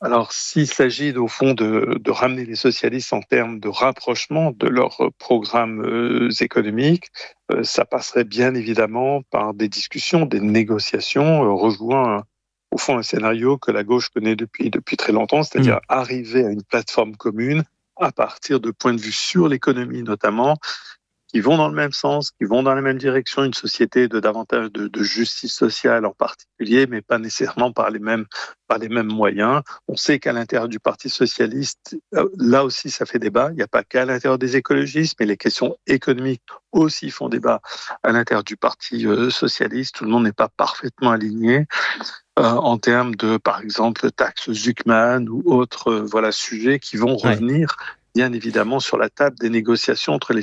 Alors, s'il s'agit au fond de ramener les socialistes en termes de rapprochement de leurs programmes économiques, ça passerait bien évidemment par des discussions, des négociations, rejoint au fond un scénario que la gauche connaît depuis très longtemps, c'est-à-dire arriver à une plateforme commune à partir de points de vue sur l'économie notamment, qui vont dans le même sens, qui vont dans la même direction, une société de davantage de justice sociale en particulier, mais pas nécessairement par les mêmes moyens. On sait qu'à l'intérieur du Parti socialiste, là aussi ça fait débat, il n'y a pas qu'à l'intérieur des écologistes, mais les questions économiques aussi font débat à l'intérieur du Parti socialiste, tout le monde n'est pas parfaitement aligné. En termes de, par exemple, taxes Zuckman ou autres sujets qui vont revenir bien évidemment sur la table des négociations entre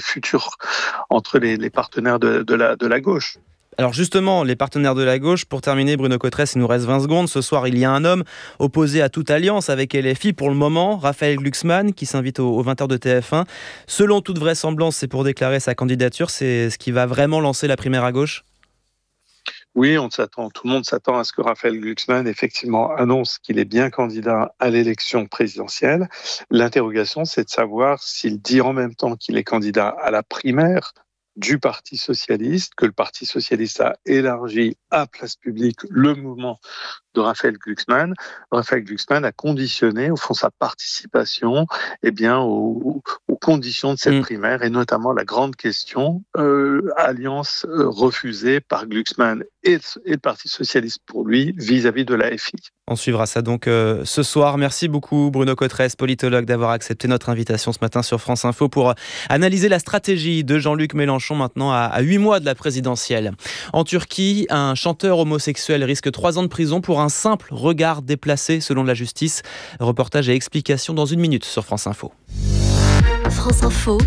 les partenaires de la gauche. Alors justement, les partenaires de la gauche, pour terminer, Bruno Cotresse, il nous reste 20 secondes. Ce soir, il y a un homme opposé à toute alliance avec LFI pour le moment, Raphaël Glucksmann, qui s'invite aux 20h de TF1. Selon toute vraisemblance, c'est pour déclarer sa candidature. C'est ce qui va vraiment lancer la primaire à gauche ? Oui, tout le monde s'attend à ce que Raphaël Glucksmann effectivement annonce qu'il est bien candidat à l'élection présidentielle. L'interrogation, c'est de savoir s'il dit en même temps qu'il est candidat à la primaire du Parti socialiste, que le Parti socialiste a élargi à Place Publique le mouvement de Raphaël Glucksmann. Raphaël Glucksmann a conditionné, au fond, sa participation aux conditions de cette primaire, et notamment la grande question, alliance refusée par Glucksmann et le Parti socialiste pour lui, vis-à-vis de la FI. On suivra ça donc ce soir. Merci beaucoup Bruno Cotresse, politologue, d'avoir accepté notre invitation ce matin sur France Info pour analyser la stratégie de Jean-Luc Mélenchon maintenant à 8 mois de la présidentielle. En Turquie, un chanteur homosexuel risque 3 ans de prison pour un simple regard déplacé selon la justice. Reportage et explications dans 1 minute sur France Info. France Info,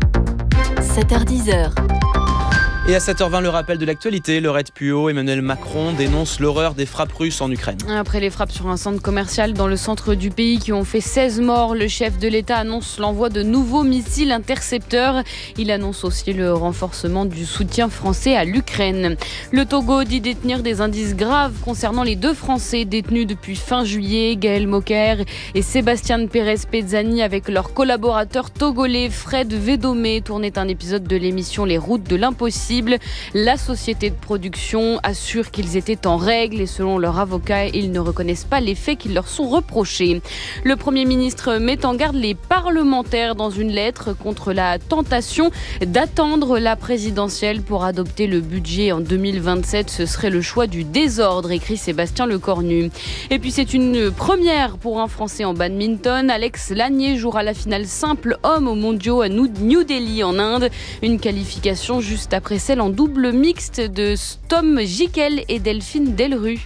7h-10h. Et à 7h20, le rappel de l'actualité. Laurette Puot, Emmanuel Macron dénonce l'horreur des frappes russes en Ukraine. Après les frappes sur un centre commercial dans le centre du pays qui ont fait 16 morts, le chef de l'État annonce l'envoi de nouveaux missiles intercepteurs. Il annonce aussi le renforcement du soutien français à l'Ukraine. Le Togo dit détenir des indices graves concernant les 2 Français détenus depuis fin juillet, Gaël Moker et Sébastien Pérez-Pezzani, avec leur collaborateur togolais Fred Védomé, tournait un épisode de l'émission Les Routes de l'Impossible. La société de production assure qu'ils étaient en règle et selon leur avocat, ils ne reconnaissent pas les faits qui leur sont reprochés. Le Premier ministre met en garde les parlementaires dans une lettre contre la tentation d'attendre la présidentielle pour adopter le budget en 2027. Ce serait le choix du désordre, écrit Sébastien Lecornu. Et puis c'est une première pour un Français en badminton. Alex Lanier jouera la finale simple homme aux mondiaux à New Delhi en Inde. Une qualification juste après celle en double mixte de Tom Jikel et Delphine Delru.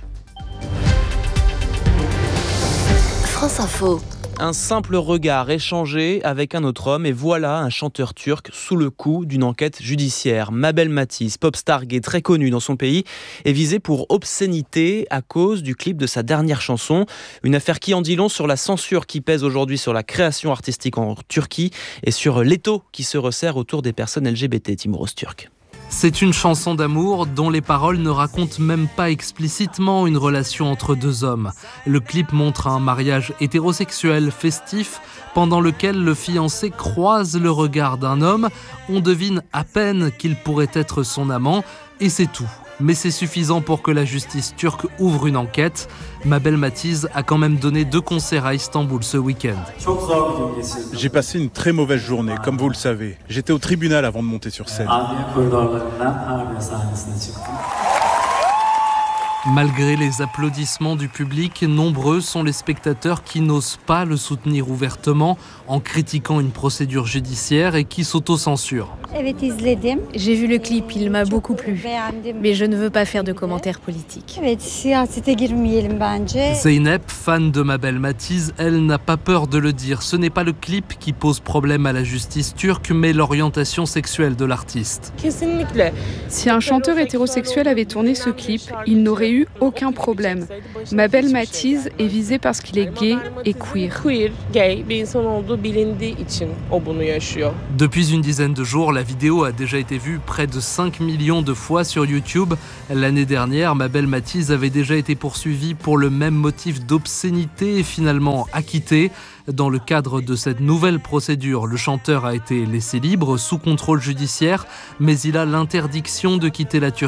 France Info. Un simple regard échangé avec un autre homme et voilà un chanteur turc sous le coup d'une enquête judiciaire. Mabel Matiz, pop star gay très connue dans son pays, est visée pour obscénité à cause du clip de sa dernière chanson. Une affaire qui en dit long sur la censure qui pèse aujourd'hui sur la création artistique en Turquie et sur l'étau qui se resserre autour des personnes LGBT. Timur Öztürk. C'est une chanson d'amour dont les paroles ne racontent même pas explicitement une relation entre 2 hommes. Le clip montre un mariage hétérosexuel festif pendant lequel le fiancé croise le regard d'un homme. On devine à peine qu'il pourrait être son amant et c'est tout. Mais c'est suffisant pour que la justice turque ouvre une enquête. Mabel Matiz a quand même donné 2 concerts à Istanbul ce week-end. J'ai passé une très mauvaise journée, comme vous le savez. J'étais au tribunal avant de monter sur scène. Malgré les applaudissements du public, nombreux sont les spectateurs qui n'osent pas le soutenir ouvertement en critiquant une procédure judiciaire et qui s'autocensurent. J'ai vu le clip, il m'a beaucoup plu, mais je ne veux pas faire de commentaires politiques. Zeynep, fan de Mabel Matiz, elle n'a pas peur de le dire. Ce n'est pas le clip qui pose problème à la justice turque, mais l'orientation sexuelle de l'artiste. Si un chanteur hétérosexuel avait tourné ce clip, il n'aurait eu eu aucun problème. Mabel Matiz est visé parce qu'il est gay et queer. Depuis une dizaine de jours, la vidéo a déjà été vue près de 5 millions de fois sur YouTube. L'année dernière, Mabel Matiz avait déjà été poursuivie pour le même motif d'obscénité et finalement acquittée. Dans le cadre de cette nouvelle procédure, le chanteur a été laissé libre sous contrôle judiciaire, mais il a l'interdiction de quitter la Turquie